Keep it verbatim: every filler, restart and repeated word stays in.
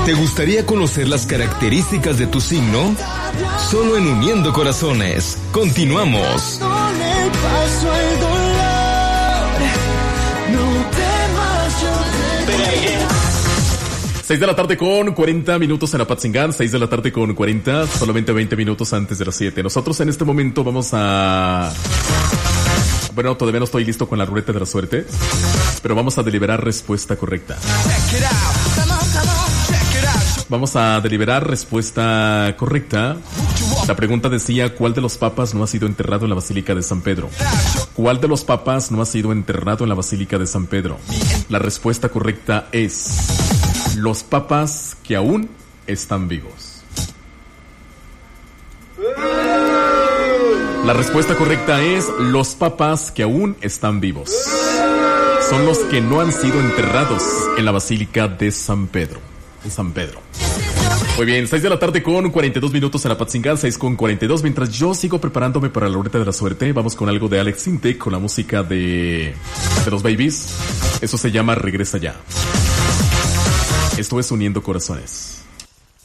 ¿Te gustaría conocer las características de tu signo? Solo en Uniendo Corazones. Continuamos. seis de la tarde con cuarenta minutos en Apatzingán, seis de la tarde con cuarenta, solamente veinte minutos antes de las siete. Nosotros en este momento vamos a... Bueno, todavía no estoy listo con la ruleta de la suerte, pero vamos a deliberar respuesta correcta. Vamos a deliberar respuesta correcta. La pregunta decía, ¿cuál de los papas no ha sido enterrado en la Basílica de San Pedro? ¿Cuál de los papas no ha sido enterrado en la Basílica de San Pedro? La respuesta correcta es... los papas que aún están vivos. La respuesta correcta es los papas que aún están vivos. Son los que no han sido enterrados en la Basílica de San Pedro. De San Pedro. Muy bien, seis de la tarde con cuarenta y dos minutos en Apatzingán, seis con cuarenta y dos. Mientras yo sigo preparándome para la ruleta de la suerte, vamos con algo de Alex Sintek, con la música de, de los Babies. Eso se llama Regresa Ya. Esto es Uniendo Corazones.